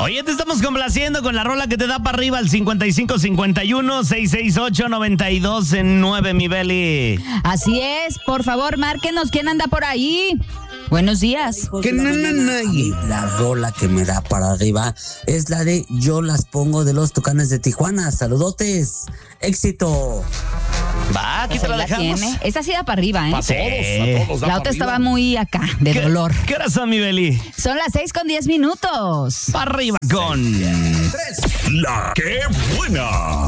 Oye, te estamos complaciendo con la rola que te da para arriba al 5551-668-9209, mi Beli. Así es, por favor, márquenos quién anda por ahí. Buenos días. La rola que me da para arriba es la de Yo las pongo de los Tucanes de Tijuana. Saludotes, éxito. Va, aquí Pues te la ahí dejamos. tiene. Esa sí da para arriba, ¿eh? Pa' todos, a todos. La otra estaba muy acá, de dolor. ¿Qué horas son, mi Beli? Son las 6:10. Para arriba con... La que buena.